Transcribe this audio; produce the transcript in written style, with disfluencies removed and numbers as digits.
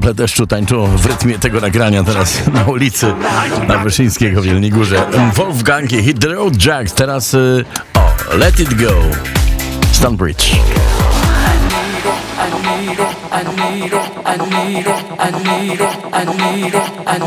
krople deszczu tańczą w rytmie tego nagrania teraz na ulicy na Wyszyńskiego w Jeleniej Górze. Wolfgang i Hit the Road Jack. Teraz Let It Go. Stonebridge. I need